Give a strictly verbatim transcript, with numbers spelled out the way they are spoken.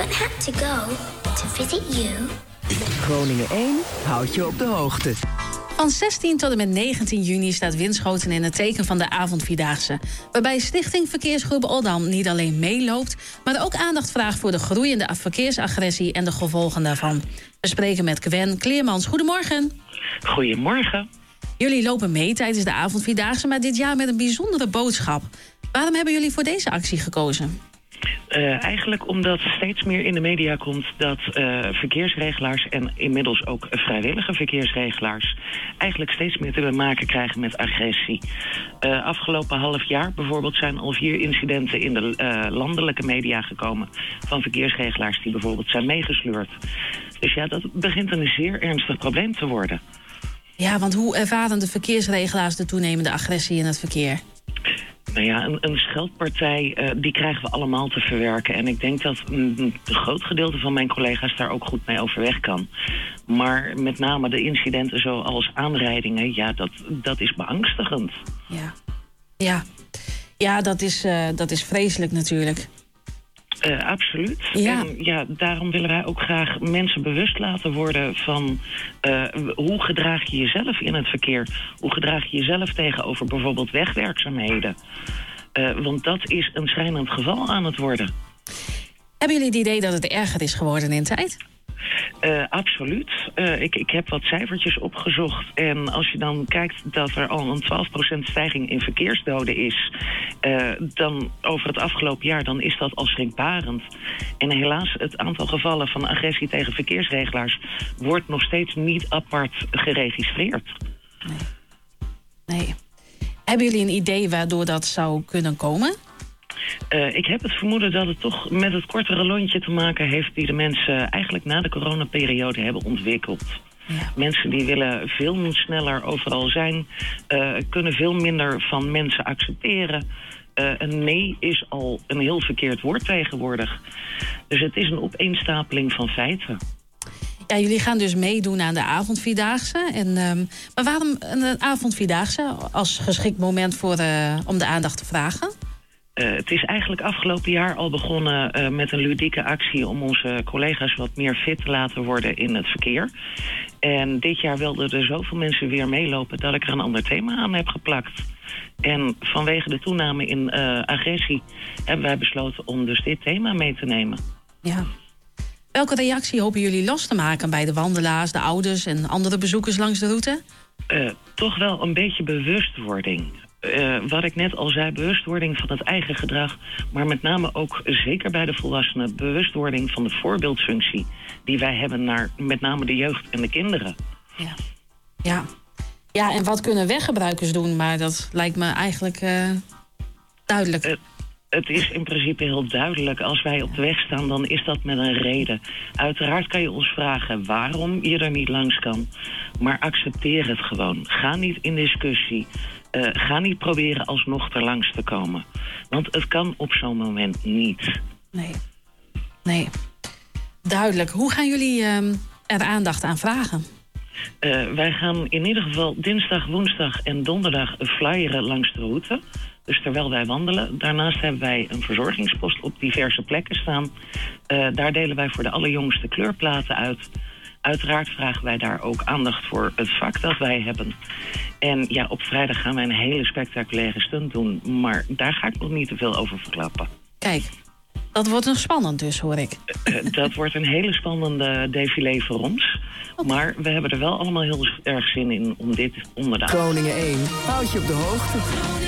haven't had to go to visit you. Groningen één houdt je op de hoogte. Van zestien tot en met negentien juni staat Winschoten in het teken van de avondvierdaagse. Waarbij Stichting Verkeersgroep Oldam niet alleen meeloopt, maar ook aandacht vraagt voor de groeiende verkeersagressie en de gevolgen daarvan. We spreken met Gwen Kleermans. Goedemorgen. Goedemorgen. Jullie lopen mee tijdens de avondvierdaagse, maar dit jaar met een bijzondere boodschap. Waarom hebben jullie voor deze actie gekozen? Uh, eigenlijk omdat steeds meer in de media komt dat uh, verkeersregelaars en inmiddels ook vrijwillige verkeersregelaars eigenlijk steeds meer te maken krijgen met agressie. Uh, afgelopen half jaar bijvoorbeeld zijn al vier incidenten in de uh, landelijke media gekomen van verkeersregelaars die bijvoorbeeld zijn meegesleurd. Dus ja, dat begint een zeer ernstig probleem te worden. Ja, want hoe ervaren de verkeersregelaars de toenemende agressie in het verkeer? Nou ja, een, een scheldpartij, uh, die krijgen we allemaal te verwerken. En ik denk dat een, een groot gedeelte van mijn collega's daar ook goed mee overweg kan. Maar met name de incidenten zoals aanrijdingen, ja, dat, dat is beangstigend. Ja, ja. ja dat, is, uh, dat is vreselijk natuurlijk. Uh, absoluut. Ja. En ja, daarom willen wij ook graag mensen bewust laten worden van uh, hoe gedraag je jezelf in het verkeer? Hoe gedraag je jezelf tegenover bijvoorbeeld wegwerkzaamheden? Uh, want dat is een schrijnend geval aan het worden. Hebben jullie het idee dat het erger is geworden in tijd? Uh, absoluut. Uh, ik, ik heb wat cijfertjes opgezocht. En als je dan kijkt dat er al een twaalf procent stijging in verkeersdoden is, Uh, dan over het afgelopen jaar, dan is dat al schrikbarend. En helaas, het aantal gevallen van agressie tegen verkeersregelaars wordt nog steeds niet apart geregistreerd. Nee. nee. Hebben jullie een idee waardoor dat zou kunnen komen? Uh, ik heb het vermoeden dat het toch met het kortere lontje te maken heeft die de mensen eigenlijk na de coronaperiode hebben ontwikkeld. Ja. Mensen die willen veel sneller overal zijn, uh, kunnen veel minder van mensen accepteren. Uh, een nee is al een heel verkeerd woord tegenwoordig. Dus het is een opeenstapeling van feiten. Ja, jullie gaan dus meedoen aan de avondvierdaagse. En, um, maar waarom een avondvierdaagse als geschikt moment voor, uh, om de aandacht te vragen? Uh, het is eigenlijk afgelopen jaar al begonnen uh, met een ludieke actie om onze collega's wat meer fit te laten worden in het verkeer. En dit jaar wilden er zoveel mensen weer meelopen dat ik er een ander thema aan heb geplakt. En vanwege de toename in uh, agressie hebben wij besloten om dus dit thema mee te nemen. Ja. Welke reactie hopen jullie los te maken bij de wandelaars, de ouders en andere bezoekers langs de route? Uh, toch wel een beetje bewustwording. Uh, wat ik net al zei, bewustwording van het eigen gedrag, maar met name ook zeker bij de volwassenen bewustwording van de voorbeeldfunctie die wij hebben naar met name de jeugd en de kinderen. Ja, ja. ja en wat kunnen weggebruikers doen? Maar dat lijkt me eigenlijk uh, duidelijk. Uh, Het is in principe heel duidelijk. Als wij op de weg staan, dan is dat met een reden. Uiteraard kan je ons vragen waarom je er niet langs kan. Maar accepteer het gewoon. Ga niet in discussie. Uh, ga niet proberen alsnog er langs te komen. Want het kan op zo'n moment niet. Nee. Nee. Duidelijk. Hoe gaan jullie uh, er aandacht aan vragen? Uh, wij gaan in ieder geval dinsdag, woensdag en donderdag flyeren langs de route. Dus terwijl wij wandelen. Daarnaast hebben wij een verzorgingspost op diverse plekken staan. Uh, daar delen wij voor de allerjongste kleurplaten uit. Uiteraard vragen wij daar ook aandacht voor het vak dat wij hebben. En ja, op vrijdag gaan wij een hele spectaculaire stunt doen. Maar daar ga ik nog niet te veel over verklappen. Kijk, dat wordt nog spannend dus, hoor ik. Uh, dat wordt een hele spannende défilé voor ons. Okay. Maar we hebben er wel allemaal heel erg zin in om dit onder de... Groningen één houdt je op de hoogte.